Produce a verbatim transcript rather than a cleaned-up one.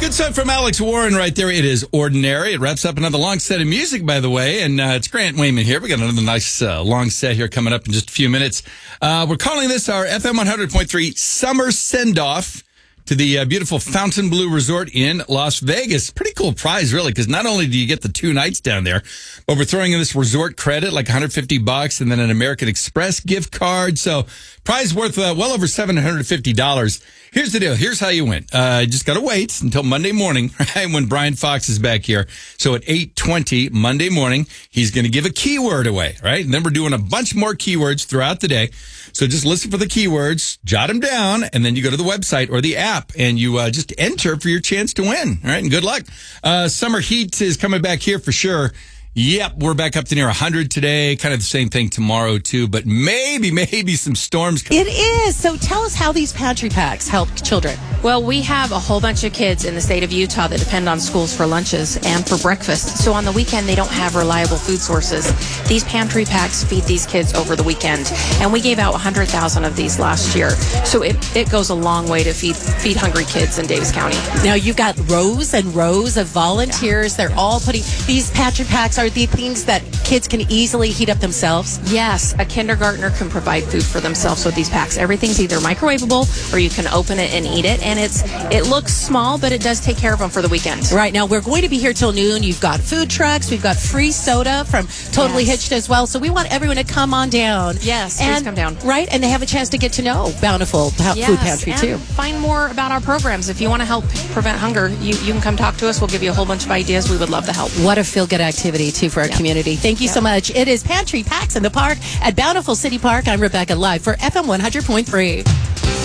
Good stuff from Alex Warren right there. It is Ordinary. It wraps up another long set of music, by the way. And uh, it's Grant Wayman here. We got another nice uh, long set here coming up in just a few minutes. Uh, we're calling this our F M one hundred point three Summer Send-Off to the uh, beautiful Fontainebleau Resort in Las Vegas. Pretty cool prize, really, because not only do you get the two nights down there, but we're throwing in this resort credit, like one hundred fifty bucks, and then an American Express gift card. So prize worth uh, well over seven hundred fifty dollars. Here's the deal. Here's how you win. Uh, you just got to wait until Monday morning, right, when Brian Fox is back here. So at eight twenty Monday morning, he's going to give a keyword away, right? And then we're doing a bunch more keywords throughout the day. So just listen for the keywords, jot them down, and then you go to the website or the app, and you uh, just enter for your chance to win, all right? And good luck. Uh, summer heat is coming back here for sure. Yep, we're back up to near one hundred today. Kind of the same thing tomorrow, too. But maybe, maybe some storms. It is. So tell us how these pantry packs help children. Well, we have a whole bunch of kids in the state of Utah that depend on schools for lunches and for breakfast. So on the weekend, they don't have reliable food sources. These pantry packs feed these kids over the weekend. And we gave out one hundred thousand of these last year. So it, it goes a long way to feed feed hungry kids in Davis County. Now, you've got rows and rows of volunteers. They're all putting these pantry packs. Are the things that kids can easily heat up themselves? Yes, a kindergartner can provide food for themselves with these packs. Everything's either microwavable or you can open it and eat it. And it's it looks small, but it does take care of them for the weekend. Right. Now, we're going to be here till noon. You've got food trucks. We've got free soda from Totally Yes. Hitched as well. So we want everyone to come on down. Yes, please and, come down. Right. And they have a chance to get to know Bountiful pa- Yes, Food Pantry, and too. find more about our programs. If you want to help prevent hunger, you, you can come talk to us. We'll give you a whole bunch of ideas. We would love to help. What a feel-good activity, too, for our Yep. community. Thank you Yep. so much. It is Pantry Packs in the Park at Bountiful City Park. I'm Rebecca, live for F M one hundred point three.